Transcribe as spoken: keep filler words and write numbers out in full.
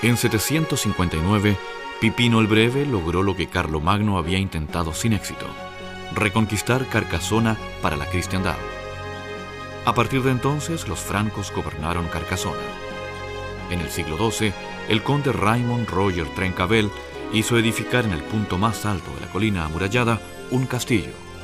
En setecientos cincuenta y nueve, Pipino el Breve logró lo que Carlomagno había intentado sin éxito: reconquistar Carcasona para la cristiandad. A partir de entonces, los francos gobernaron Carcasona. En el siglo doce, el conde Raymond Roger Trencavel hizo edificar en el punto más alto de la colina amurallada un castillo,